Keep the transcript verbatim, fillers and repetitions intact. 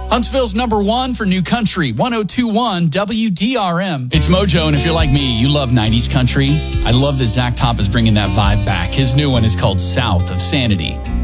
Huntsville's number one for new country, one oh two point one W D R M. It's Mojo, and if you're like me, you love nineties country. I love that Zach Top is bringing that vibe back. His new one is called South of Sanity.